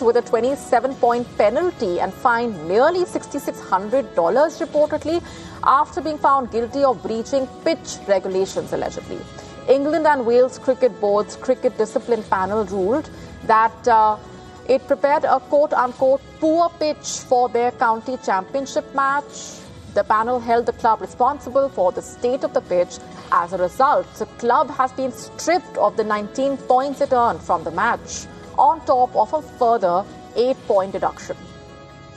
with a 27-point penalty and fined nearly $6,600 reportedly after being found guilty of breaching pitch regulations allegedly. England and Wales Cricket Board's cricket discipline panel ruled that it prepared a quote-unquote poor pitch for their county championship match. The panel held the club responsible for the state of the pitch. As a result, the club has been stripped of the 19 points it earned from the match, on top of a further 8-point deduction.